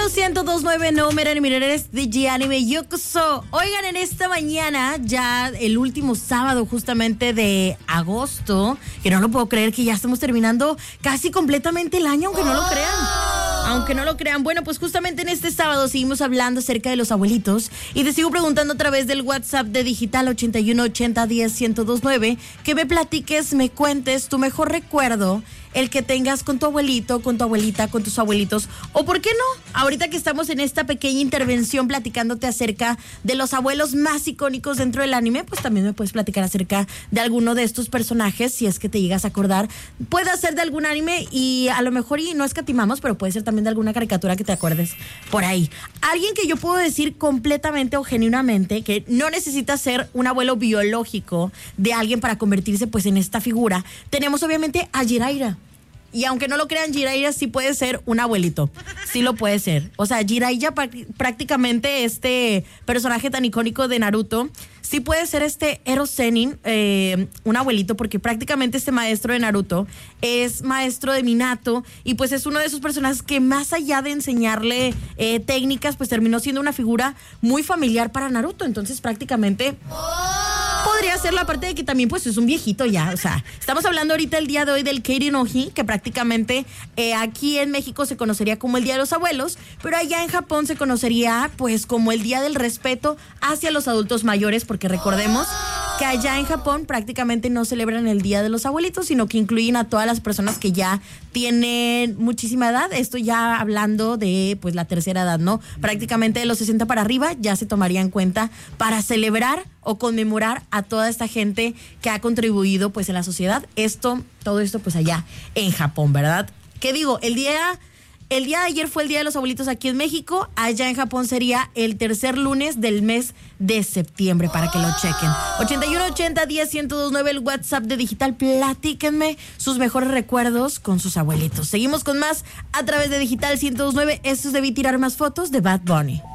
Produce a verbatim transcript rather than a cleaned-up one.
Digital ciento dos punto nueve, no miren, miren, eres de G-Anime Yokuso. Oigan, en esta mañana, ya el último sábado justamente de agosto, que no lo puedo creer que ya estamos terminando casi completamente el año, aunque no lo crean. Aunque no lo crean. Bueno, pues justamente en este sábado seguimos hablando acerca de los abuelitos y te sigo preguntando a través del WhatsApp de Digital ochenta y uno ochenta diez ciento dos punto nueve que me platiques, me cuentes tu mejor recuerdo, el que tengas con tu abuelito, con tu abuelita, con tus abuelitos, o por qué no, ahorita que estamos en esta pequeña intervención platicándote acerca de los abuelos más icónicos dentro del anime, pues también me puedes platicar acerca de alguno de estos personajes, si es que te llegas a acordar. Puede ser de algún anime y a lo mejor y no escatimamos, pero puede ser también de alguna caricatura que te acuerdes por ahí. Alguien que yo puedo decir completamente o genuinamente que no necesita ser un abuelo biológico de alguien para convertirse pues en esta figura. Tenemos obviamente a Jiraiya. Y aunque no lo crean, Jiraiya sí puede ser un abuelito. Sí lo puede ser. O sea, Jiraiya prácticamente este personaje tan icónico de Naruto, sí puede ser este Ero Zenin, eh, un abuelito, porque prácticamente este maestro de Naruto es maestro de Minato y pues es uno de esos personajes que más allá de enseñarle eh, técnicas, pues terminó siendo una figura muy familiar para Naruto. Entonces prácticamente podría ser la parte de que también pues es un viejito ya, o sea, estamos hablando ahorita el día de hoy del Keiri no Hi, que prácticamente eh, aquí en México se conocería como el Día de los Abuelos, pero allá en Japón se conocería pues como el Día del Respeto hacia los adultos mayores, porque recordemos que allá en Japón prácticamente no celebran el Día de los Abuelitos, sino que incluyen a todas las personas que ya tienen muchísima edad, esto ya hablando de pues la tercera edad, ¿no? Prácticamente de los sesenta para arriba ya se tomaría en cuenta para celebrar o conmemorar a toda esta gente que ha contribuido pues en la sociedad. Esto, todo esto pues allá en Japón, ¿verdad? ¿Qué digo? El día... El día de ayer fue el Día de los Abuelitos aquí en México. Allá en Japón sería el tercer lunes del mes de septiembre, para que lo chequen. ochenta y uno ochenta diez ciento dos punto nueve, el WhatsApp de Digital. Platíquenme sus mejores recuerdos con sus abuelitos. Seguimos con más a través de Digital ciento dos punto nueve. Esto es Debí Tirar Más Fotos de Bad Bunny.